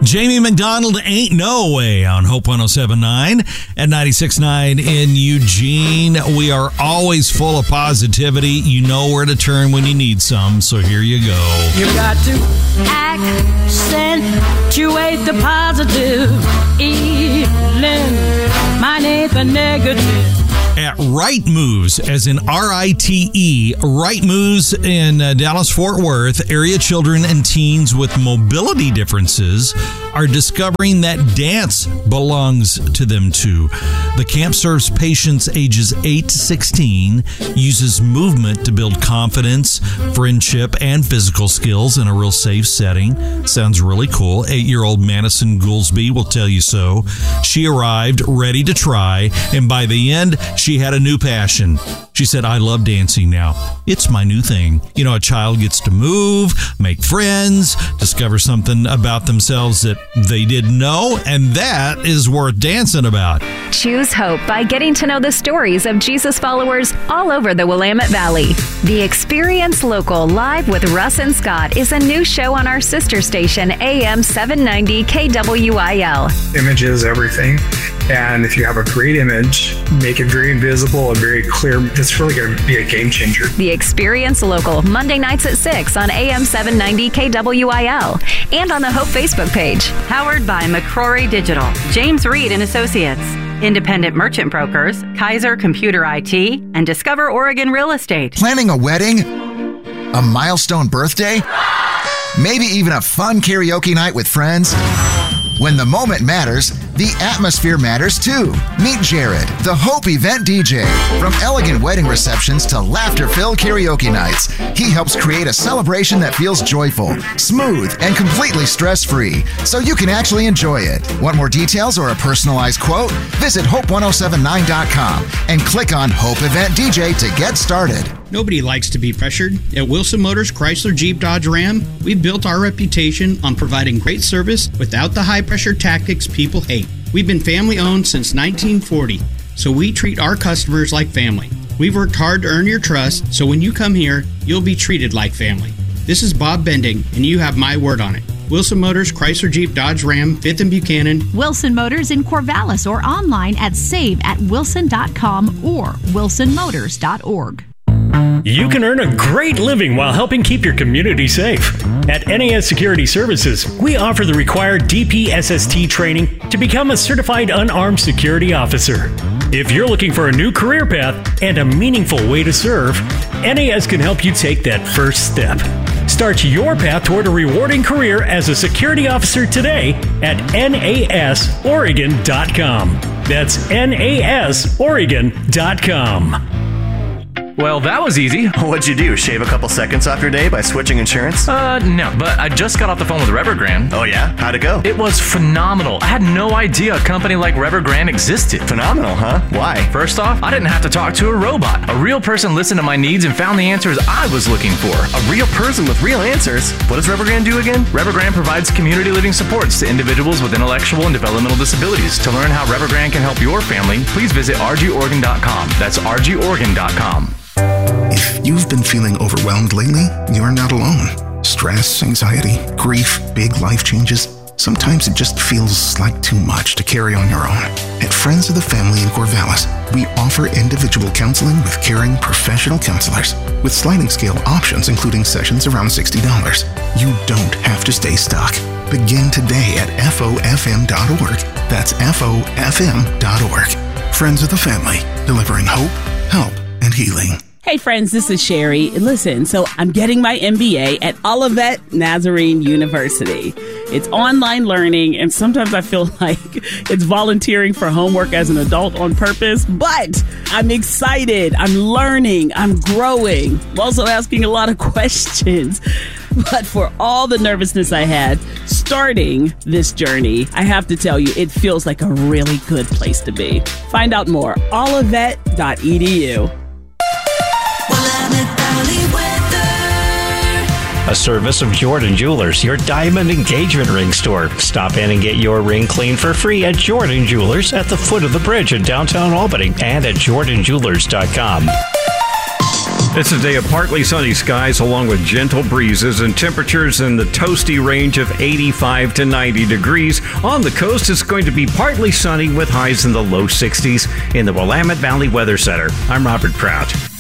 Jamie McDonald, Ain't No Way on Hope 107.9 and 96.9 in Eugene. We are always full of positivity. You know where to turn when you need some, so here you go. You got to accentuate the positive, eliminate the negative. At Right Moves, as in R-I-T-E, Right Moves in Dallas-Fort Worth, area children and teens with mobility differences are discovering that dance belongs to them too. The camp serves patients ages 8 to 16, uses movement to build confidence, friendship, and physical skills in a real safe setting. Sounds really cool. 8-year-old Madison Goolsby will tell you so. She arrived ready to try, and by the end, she had a new passion. She said, I love dancing now. It's my new thing. You know, a child gets to move, make friends, discover something about themselves that they didn't know, and that is worth dancing about. Choose Hope by getting to know the stories of Jesus followers all over the Willamette Valley. The Experience Local Live with Russ and Scott is a new show on our sister station, AM 790 KWIL. Image is everything. And if you have a great image, make it very visible and very clear, it's really going to be a game changer. The Experience Local, Monday nights at 6 on AM 790 KWIL and on the Hope Facebook page. Powered by McCrory Digital, James Reed and Associates, Independent Merchant Brokers, Kaiser Computer IT, and Discover Oregon Real Estate. Planning a wedding? A milestone birthday? Maybe even a fun karaoke night with friends? When the moment matters, the atmosphere matters too. Meet Jared, the Hope event DJ. From elegant wedding receptions to laughter-filled karaoke nights, he helps create a celebration that feels joyful, smooth, and completely stress-free, so you can actually enjoy it. Want more details or a personalized quote? Visit Hope1079.com and click on Hope Event DJ to get started. Nobody likes to be pressured. At Wilson Motors Chrysler Jeep Dodge Ram, we've built our reputation on providing great service without the high-pressure tactics people hate. We've been family-owned since 1940, so we treat our customers like family. We've worked hard to earn your trust, so when you come here, you'll be treated like family. This is Bob Bending, and you have my word on it. Wilson Motors Chrysler Jeep Dodge Ram, 5th and Buchanan. Wilson Motors in Corvallis or online at save@wilson.com or wilsonmotors.org. You can earn a great living while helping keep your community safe. At NAS Security Services, we offer the required DPSST training to become a certified unarmed security officer. If you're looking for a new career path and a meaningful way to serve, NAS can help you take that first step. Start your path toward a rewarding career as a security officer today at nasoregon.com. That's nasoregon.com. Well, that was easy. What'd you do? Shave a couple seconds off your day by switching insurance? No, but I just got off the phone with Revergrand. Oh yeah? How'd it go? It was phenomenal. I had no idea a company like Revergrand existed. Phenomenal, huh? Why? First off, I didn't have to talk to a robot. A real person listened to my needs and found the answers I was looking for. A real person with real answers? What does Revergrand do again? Revergrand provides community living supports to individuals with intellectual and developmental disabilities. To learn how Revergrand can help your family, please visit rgoregon.com. That's rgoregon.com. If you've been feeling overwhelmed lately, you're not alone. Stress, anxiety, grief, big life changes. Sometimes it just feels like too much to carry on your own. At Friends of the Family in Corvallis, we offer individual counseling with caring professional counselors with sliding scale options including sessions around $60. You don't have to stay stuck. Begin today at FOFM.org. That's FOFM.org. Friends of the Family, delivering hope, help, and healing. Hey friends, this is Sherry. Listen, so I'm getting my MBA at Olivet Nazarene University. It's online learning, and sometimes I feel like it's volunteering for homework as an adult on purpose, but I'm excited. I'm learning. I'm growing. I'm also asking a lot of questions. But for all the nervousness I had starting this journey, I have to tell you, it feels like a really good place to be. Find out more, olivet.edu. A service of Jordan Jewelers, your diamond engagement ring store. Stop in and get your ring clean for free at Jordan Jewelers at the foot of the bridge in downtown Albany and at jordanjewelers.com. It's a day of partly sunny skies along with gentle breezes and temperatures in the toasty range of 85 to 90 degrees. On the coast, it's going to be partly sunny with highs in the low 60s in the Willamette Valley Weather Center. I'm Robert Prout.